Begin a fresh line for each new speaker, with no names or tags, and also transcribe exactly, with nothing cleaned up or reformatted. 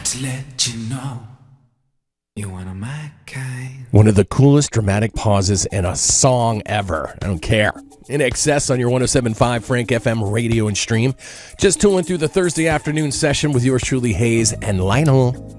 to let you know you're one of my kind.
One of the coolest dramatic pauses in a song ever. I don't care. In Excess on your one oh seven point five Frank F M radio and stream. Just tooling through the Thursday afternoon session with yours truly, Hayes and Lionel.